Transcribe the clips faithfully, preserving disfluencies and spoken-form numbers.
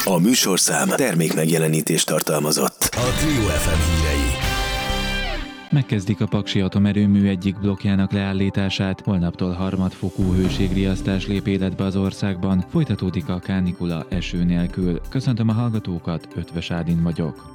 A műsorszám termék megjelenítést tartalmazott. A Trio ef em hírei. Megkezdik a Paksi atomerőmű egyik blokkjának leállítását, holnaptól harmadfokú hőségriasztás lép életbe az országban, folytatódik a kánikula eső nélkül. Köszöntöm a hallgatókat, Ötvös Ádin vagyok.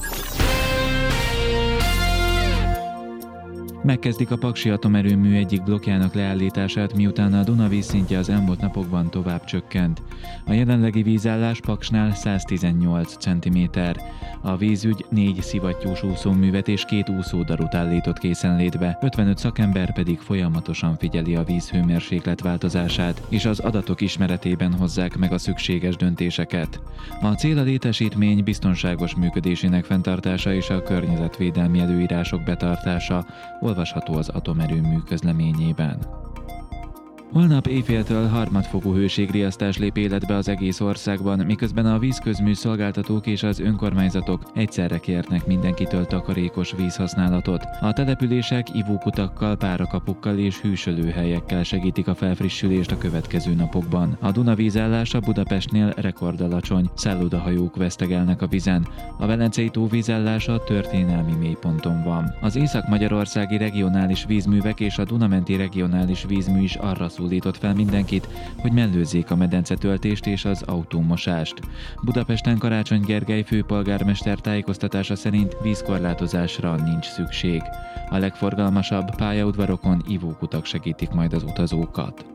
Megkezdik a Paksi atomerőmű egyik blokkjának leállítását, miután a Duna vízszintje az elmúlt napokban tovább csökkent. A jelenlegi vízállás Paksnál száztizennyolc centiméter. A vízügy négy szivattyús úszóművet és két úszódarut állított készenlétbe, ötvenöt szakember pedig folyamatosan figyeli a víz hőmérséklet változását, és az adatok ismeretében hozzák meg a szükséges döntéseket. A cél a létesítmény biztonságos működésének fenntartása és a környezetvédelmi előírások betartása, olvasható az atomerőmű közleményében. Holnap éjféltől harmadfokú hőségriasztás lép életbe az egész országban, miközben a vízközmű szolgáltatók és az önkormányzatok egyszerre kérnek mindenkitől takarékos vízhasználatot. A települések ivókutakkal, párakapukkal és hűsölőhelyekkel segítik a felfrissülést a következő napokban. A Duna vízállása Budapestnél rekordalacsony, szállodahajók vesztegelnek a vizen. A Velencei tó vízállása történelmi mélyponton van. Az észak-magyarországi regionális vízművek és a Dunamenti regionális vízmű is arra szólított fel mindenkit, hogy mellőzzék a medencetöltést és az autómosást. Budapesten Karácsony Gergely főpolgármester tájékoztatása szerint vízkorlátozásra nincs szükség. A legforgalmasabb pályaudvarokon ivókutak segítik majd az utazókat.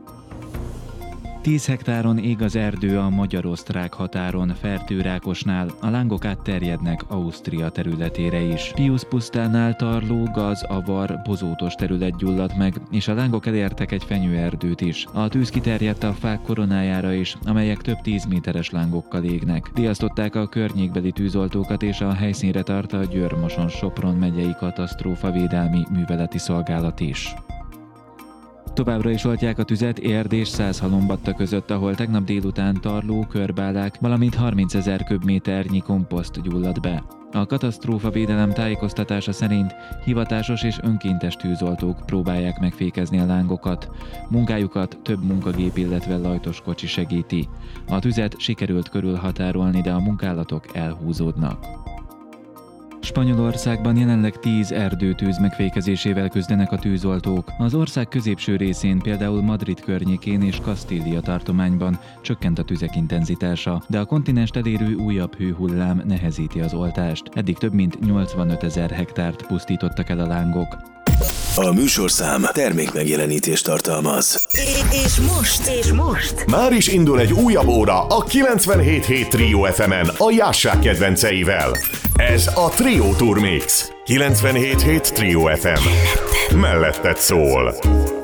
tíz hektáron ég az erdő a magyar-osztrák határon, Fertőrákosnál, a lángok átterjednek Ausztria területére is. Piusz pusztánál Tarló, Gaz, Avar, Bozótos terület gyulladt meg, és a lángok elértek egy fenyőerdőt is. A tűz kiterjedt a fák koronájára is, amelyek több tíz méteres lángokkal égnek. Riasztották a környékbeli tűzoltókat, és a helyszínre tart a Győr-Moson-Sopron megyei katasztrófavédelmi műveleti szolgálat is. Továbbra is oltják a tüzet Érd és Százhalombatta között, ahol tegnap délután Tarló, körbálák, valamint harmincezer köbméternyi komposzt gyulladt be. A katasztrófavédelem tájékoztatása szerint hivatásos és önkéntes tűzoltók próbálják megfékezni a lángokat. Munkájukat több munkagép, illetve lajtos kocsi segíti. A tüzet sikerült körülhatárolni, de a munkálatok elhúzódnak. Spanyolországban jelenleg tíz erdőtűz megfékezésével küzdenek a tűzoltók. Az ország középső részén, például Madrid környékén és Kastília tartományban csökkent a tüzek intenzitása, de a kontinenst elérő újabb hőhullám nehezíti az oltást. Eddig több mint nyolcvanötezer hektárt pusztítottak el a lángok. A műsorszám termék megjelenítést tartalmaz. És most, és most már is indul egy újabb óra a kilencvenhét hét Trio ef emen a Jássák kedvenceivel. Ez a Trio Tour Mix. kilencvenhét hét Trio ef em. Melletted szól.